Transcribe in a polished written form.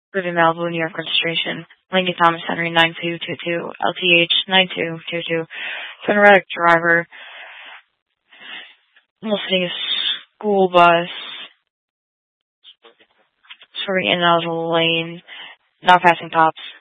Live in Malibu, New York registration. Lincoln Thomas Henry 9222, LTH 9222. Reddick driver. Listening a school bus. Swerving in and out of the lane. Not passing cops.